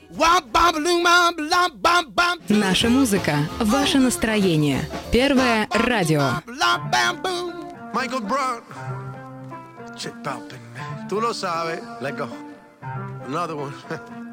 Наша музыка, ваше настроение. Первое радио. Michael Brown. Check popping, man. Tú lo sabes. Let go. Another one.